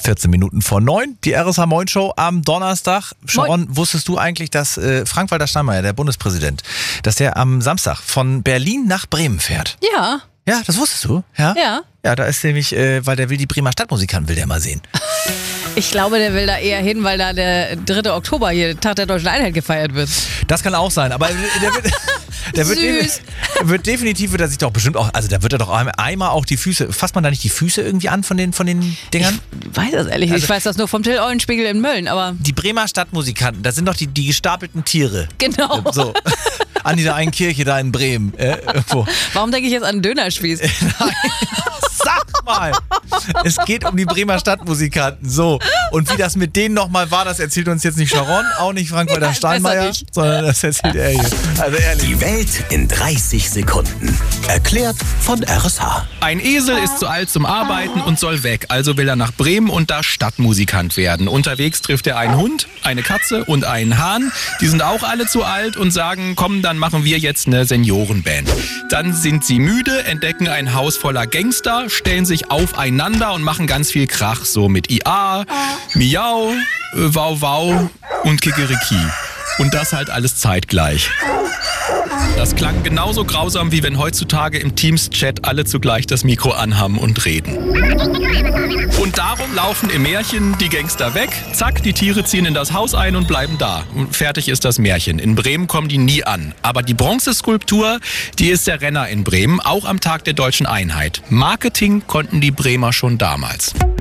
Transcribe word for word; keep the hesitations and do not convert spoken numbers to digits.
vierzehn Minuten vor neun, die R S H Moin Show am Donnerstag. Sharon, wusstest du eigentlich, dass äh, Frank-Walter Steinmeier, der Bundespräsident, dass der am Samstag von Berlin nach Bremen fährt? Ja. Ja, das wusstest du? Ja. Ja. Ja, da ist nämlich, äh, weil der will die Bremer Stadtmusikanten, will der mal sehen. Ich glaube, der will da eher hin, weil da der dritte Oktober hier, Tag der Deutschen Einheit, gefeiert wird. Das kann auch sein, aber der wird... Der wird, Süß. de- wird definitiv, wird er sich doch bestimmt auch, also da wird er doch einmal auch die Füße, fasst man da nicht die Füße irgendwie an von den, von den Dingern? Ich weiß das ehrlich nicht, Also- ich weiß das nur vom Till Eulenspiegel in Mölln, aber Die Bremer Stadtmusikanten, das sind doch die, die gestapelten Tiere. genau. So, an dieser einen Kirche da in Bremen. Äh, irgendwo. Warum denke ich jetzt an einen Dönerspieß? Sag mal, es geht um die Bremer Stadtmusikanten. So, und wie das mit denen nochmal war, das erzählt uns jetzt nicht Sharon, auch nicht Frank-Walter Nein, besser Steinmeier, nicht. sondern das erzählt er hier. Also ehrlich. Die Welt in dreißig Sekunden. Erklärt von R S H. Ein Esel ist zu alt zum Arbeiten und soll weg, also will er nach Bremen und da Stadtmusikant werden. Unterwegs trifft er einen Hund, eine Katze und einen Hahn. Die sind auch alle zu alt und sagen, komm, dann machen wir jetzt eine Seniorenband. Dann sind sie müde, entdecken ein Haus voller Gangster, stellen sich aufeinander und machen ganz viel Krach, so mit I A, Miau, äh, Wow Wow und Kikeriki. Und das halt alles zeitgleich. Das klang genauso grausam, wie wenn heutzutage im Teams-Chat alle zugleich das Mikro anhaben und reden. Und darum laufen im Märchen die Gangster weg, zack, die Tiere ziehen in das Haus ein und bleiben da. Und fertig ist das Märchen. In Bremen kommen die nie an. Aber die Bronzeskulptur, die ist der Renner in Bremen, auch am Tag der Deutschen Einheit. Marketing konnten die Bremer schon damals.